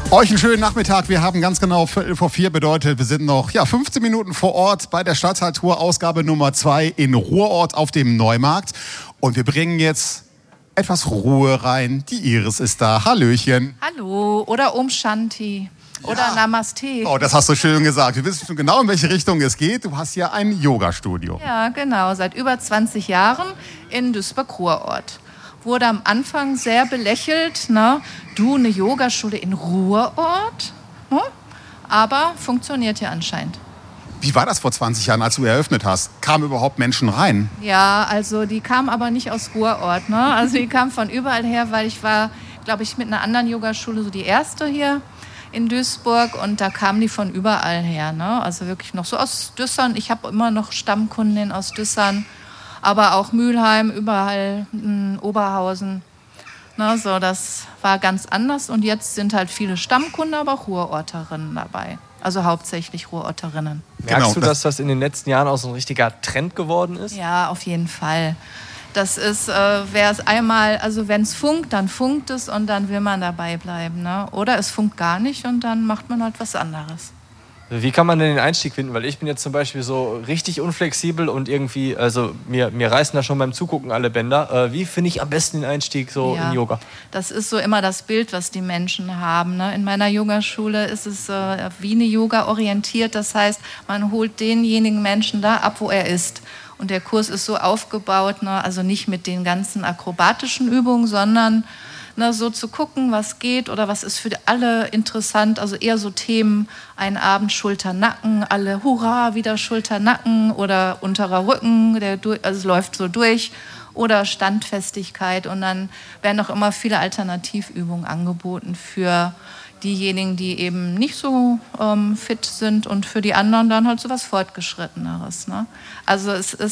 Euch einen schönen Nachmittag. Wir haben ganz genau 3:45 bedeutet, wir sind noch 15 Minuten vor Ort bei der Stadtteiltour, Ausgabe Nummer 2 in Ruhrort auf dem Neumarkt. Und wir bringen jetzt etwas Ruhe rein. Die Iris ist da. Hallöchen. Hallo oder Om Shanti oder Namaste. Oh, das hast du schön gesagt. Wir wissen schon genau, in welche Richtung es geht. Du hast hier ein Yoga-Studio. Ja, genau. Seit über 20 Jahren in Duisburg-Ruhrort. Wurde am Anfang sehr belächelt, ne? Du, eine Yogaschule in Ruhrort? Hm? Aber funktioniert ja anscheinend. Wie war das vor 20 Jahren, als du eröffnet hast? Kamen überhaupt Menschen rein? Ja, also die kamen aber nicht aus Ruhrort. Ne? Also die kamen von überall her, weil ich war, glaube ich, mit einer anderen Yogaschule so die erste hier in Duisburg. Und da kamen die von überall her. Ne? Also wirklich noch so aus Düssern. Ich habe immer noch Stammkundinnen aus Düssern. Aber auch Mülheim, überall Oberhausen. Na, so, das war ganz anders. Und jetzt sind halt viele Stammkunden, aber auch Ruhrorterinnen dabei. Also hauptsächlich Ruhrorterinnen. Merkst du, dass das in den letzten Jahren auch so ein richtiger Trend geworden ist? Ja, auf jeden Fall. Das ist, wer es einmal, also wenn es funkt, dann funkt es und dann will man dabei bleiben. Ne? Oder es funkt gar nicht und dann macht man halt was anderes. Wie kann man denn den Einstieg finden? Weil ich bin jetzt zum Beispiel so richtig unflexibel und irgendwie, also mir reißen da schon beim Zugucken alle Bänder. Wie finde ich am besten den Einstieg so in Yoga? Das ist so immer das Bild, was die Menschen haben. Ne? In meiner Yogaschule ist es wie eine Yoga orientiert. Das heißt, man holt denjenigen Menschen da ab, wo er ist. Und der Kurs ist so aufgebaut, ne? Also nicht mit den ganzen akrobatischen Übungen, sondern so zu gucken, was geht oder was ist für alle interessant. Also eher so Themen, ein Abend Schulter-Nacken, alle hurra, wieder Schulter-Nacken oder unterer Rücken, also es läuft so durch. Oder Standfestigkeit. Und dann werden auch immer viele Alternativübungen angeboten für diejenigen, die eben nicht so fit sind und für die anderen dann halt so was Fortgeschritteneres. Ne? Also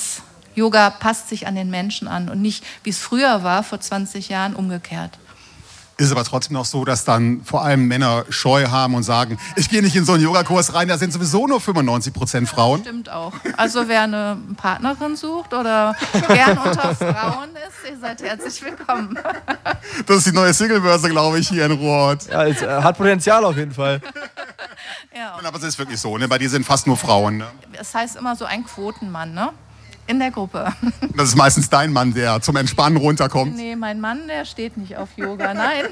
Yoga passt sich an den Menschen an und nicht, wie es früher war, vor 20 Jahren, umgekehrt. Ist aber trotzdem noch so, dass dann vor allem Männer Scheu haben und sagen, ich gehe nicht in so einen Yogakurs rein, da sind sowieso nur 95% Frauen. Stimmt auch. Also wer eine Partnerin sucht oder gern unter Frauen ist, ihr seid herzlich willkommen. Das ist die neue Singlebörse, glaube ich, hier in Ruhrort. Ja, es hat Potenzial auf jeden Fall. Ja. Aber es ist wirklich so, ne? Bei dir sind fast nur Frauen. Ne? Es heißt immer so ein Quotenmann, ne? In der Gruppe. Das ist meistens dein Mann, der zum Entspannen runterkommt. Nee, mein Mann, der steht nicht auf Yoga, nein.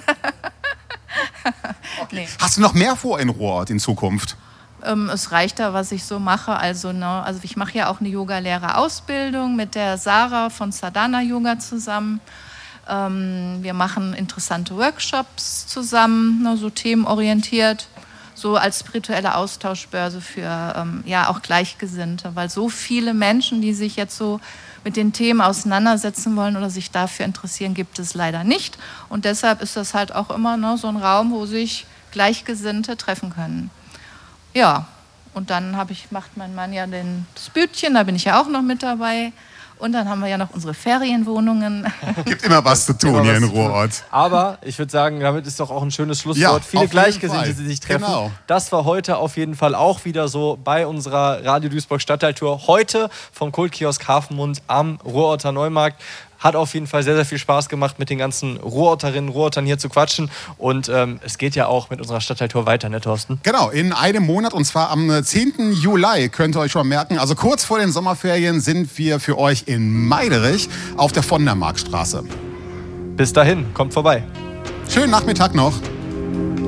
Okay. Nee. Hast du noch mehr vor in Ruhrort in Zukunft? Es reicht da, was ich so mache. Also ich mache ja auch eine Yogalehrerausbildung mit der Sarah von Sadhana Yoga zusammen. Wir machen interessante Workshops zusammen, so themenorientiert. So als spirituelle Austauschbörse für auch Gleichgesinnte, weil so viele Menschen, die sich jetzt so mit den Themen auseinandersetzen wollen oder sich dafür interessieren, gibt es leider nicht. Und deshalb ist das halt auch immer so ein Raum, wo sich Gleichgesinnte treffen können. Ja, und dann macht mein Mann ja das Bütchen, da bin ich ja auch noch mit dabei. Und dann haben wir ja noch unsere Ferienwohnungen. Gibt immer was zu tun hier in Ruhrort. Aber ich würde sagen, damit ist doch auch ein schönes Schlusswort. Ja, viele Gleichgesinnte, die sich treffen. Genau. Das war heute auf jeden Fall auch wieder so bei unserer Radio Duisburg Stadtteiltour. Heute vom Kultkiosk Hafenmund am Ruhrorter Neumarkt. Hat auf jeden Fall sehr, sehr viel Spaß gemacht, mit den ganzen Ruhrorterinnen, Ruhrortern hier zu quatschen. Und es geht ja auch mit unserer Stadtteiltour weiter, ne, Thorsten? Genau, in einem Monat, und zwar am 10. Juli, könnt ihr euch schon merken. Also kurz vor den Sommerferien sind wir für euch in Meiderich auf der von der Marktstraße. Bis dahin, kommt vorbei. Schönen Nachmittag noch.